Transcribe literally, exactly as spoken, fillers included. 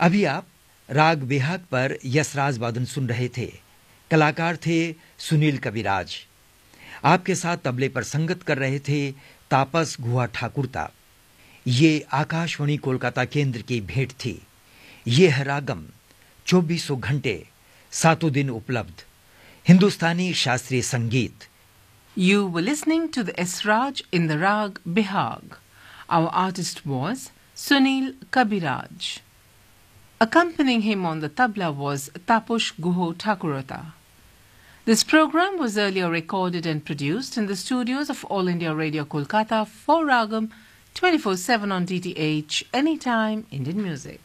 अभी आप राग बेहाग पर यशराज वादन सुन रहे थे। कलाकार थे सुनील कविराज। आपके साथ तबले पर संगत कर रहे थे तापस गुहा ठाकुरता। ये आकाशवाणी कोलकाता केंद्र की भेंट थी। ये है रागम, चौबीसों घंटे सातों दिन उपलब्ध हिंदुस्तानी शास्त्रीय संगीत। You were listening to the Esraj in the Rag Bihag. Our artist was Sunil Kabiraj. Accompanying him on the tabla was Taposh Guho Thakurata. This program was earlier recorded and produced in the studios of All India Radio Kolkata for Ragam twenty-four seven on D T H, Anytime Indian Music.